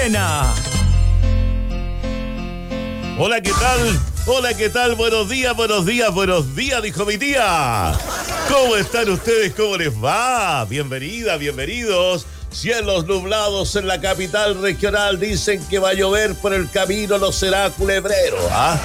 Chilena. Hola, ¿qué tal? Hola, ¿qué tal? Buenos días, dijo mi tía. ¿Cómo están ustedes? ¿Cómo les va? Bienvenidas, bienvenidos. Cielos nublados en la capital regional. Dicen que va a llover por el camino, no será culebrero, ¿ah?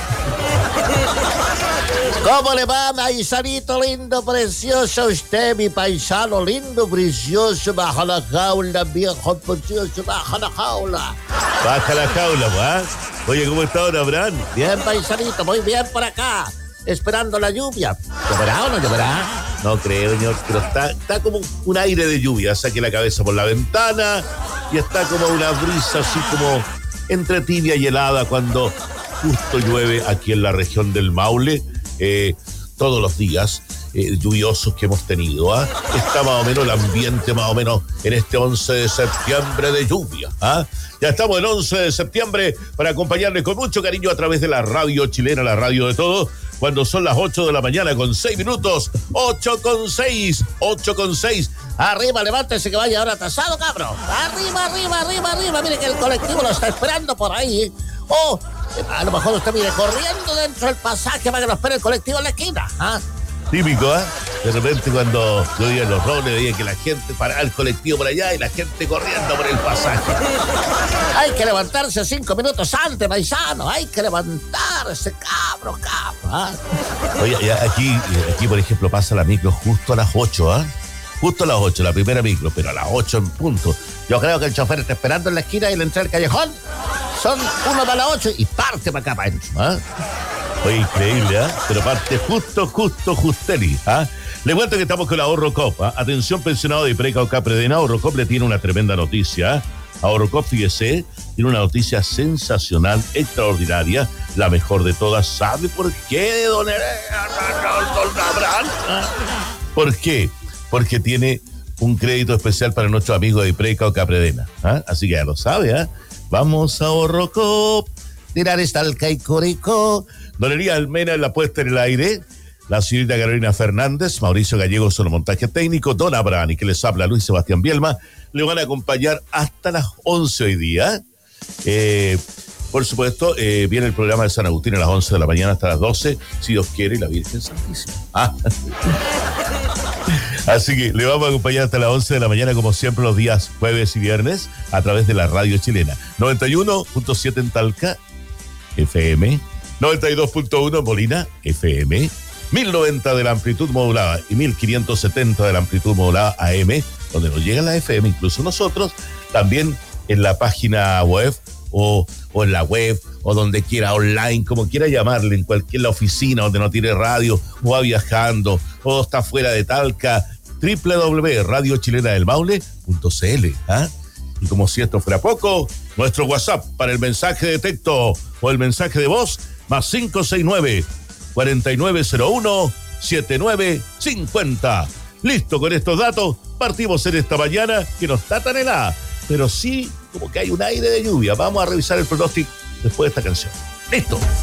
¿Cómo le va, paisanito lindo, precioso? Usted, mi paisano lindo, precioso, baja la jaula, viejo precioso, baja la jaula. Baja la jaula, ¿ah? Oye, ¿cómo está don Abraham? Bien, paisanito, muy bien por acá, esperando la lluvia. ¿Lloverá o no lloverá? No creo, señor, pero está como un aire de lluvia. Saque la cabeza por la ventana y está como una brisa así como entre tibia y helada cuando justo llueve aquí en la región del Maule. Todos los días lluviosos que hemos tenido, ¿ah? Está más o menos el ambiente, más o menos en este 11 de septiembre de lluvia, ¿ah? Ya estamos el 11 de septiembre para acompañarles con mucho cariño a través de la radio chilena, la radio de todos, cuando son las 8 de la mañana con 6 minutos, 8:06. Arriba, levántese que vaya ahora atrasado, cabrón. Arriba. Mire que el colectivo lo está esperando por ahí. Oh, a lo mejor usted mire corriendo dentro del pasaje para que lo espere el colectivo en la esquina, ¿ah? Típico, ¿eh? De repente cuando yo iba en los roles, veía que la gente paraba el colectivo por allá y la gente corriendo por el pasaje. Hay que levantarse 5 minutos antes, paisano. Hay que levantarse, cabro. ¿Ah? Oye, aquí, por ejemplo, pasa la micro justo a las 8, ¿ah? Justo a las 8, la primera micro, pero a las 8 en punto. Yo creo que el chofer está esperando en la esquina y le entra al callejón. Son 1 de las 8 y parte para acá, para adentro, ¿ah? Oye, increíble, ¿eh? Pero parte justeli, ¿ah? Le cuento que estamos con la Ahorro Cop, ¿ah? Atención, pensionado de Preca o Capredena. Ahorro Cop le tiene una tremenda noticia, ¿eh? Ahorro Cop, fíjese, tiene una noticia sensacional, extraordinaria, la mejor de todas. ¿Sabe por qué, don Abraham? ¿Por qué? Porque tiene un crédito especial para nuestros amigos de Preca o Capredena, ¿ah? Así que ya lo sabe, ¿ah? Vamos a Ahorro Cop. Tirar esta al caicorico. Don Elías Almena en la puesta en el aire, la señorita Carolina Fernández, Mauricio Gallegos en el montaje técnico, don Abraham y que les habla Luis Sebastián Bielma, le van a acompañar hasta las 11 hoy día. Por supuesto, viene el programa de San Agustín a las 11 de la mañana hasta las 12, si Dios quiere, y la Virgen Santísima. Así que le vamos a acompañar hasta las 11 de la mañana, como siempre, los días jueves y viernes, a través de la radio chilena. 91.7 en Talca, FM, 92.1 en Molina, FM, 1090 de la amplitud modulada y 1570 de la amplitud modulada AM, donde nos llega la FM, incluso nosotros, también en la página web o en la web, o donde quiera, online, como quiera llamarle, en la oficina donde no tiene radio, o va viajando, o está fuera de Talca, www.radiochilenadelmaule.cl, ¿ah? Y como si esto fuera poco, nuestro WhatsApp para el mensaje de texto o el mensaje de voz, más 569-4901-7950. Listo, con estos datos, partimos en esta mañana que no está tan helada, pero sí como que hay un aire de lluvia. Vamos a revisar el pronóstico después de esta canción. ¡Listo!